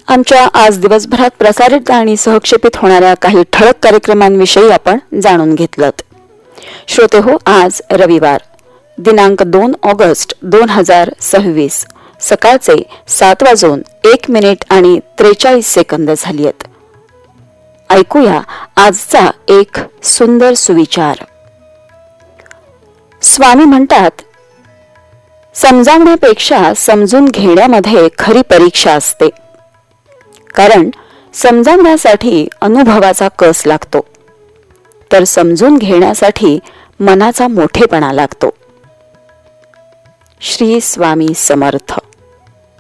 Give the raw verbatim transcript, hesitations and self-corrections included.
आमच्या आज दिवसभरात प्रसारित आणि सहक्षेपित होणाऱ्या काही ठळक कार्यक्रमांविषयी आपण जाणून घेतलं. श्रोते हो, आज रविवार दिनांक दोन ऑगस्ट दोन हजार सव्वीस सकाळचे सात वाजून एक मिनिट आणि त्रेचाळीस सेकंद झाली आहेत. ऐकूया आजचा एक सुंदर सुविचार. स्वामी म्हणतात, समजावण्यापेक्षा समजून घेण्यामध्ये खरी परीक्षा असते. कारण समजावण्यासाठी अनुभवाचा कस लागतो, तर समजून घेण्यासाठी मनाचा मोठेपणा लागतो. श्री स्वामी समर्थ.